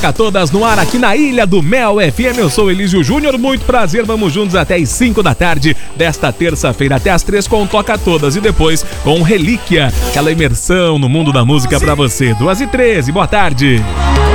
Toca Todas no ar aqui na Ilha do Mel FM. Eu sou Elísio Júnior, muito prazer, vamos juntos até as 5 da tarde desta terça-feira, até as 3 com Toca Todas e depois com Relíquia, aquela imersão no mundo da música pra você. 2h13, boa tarde.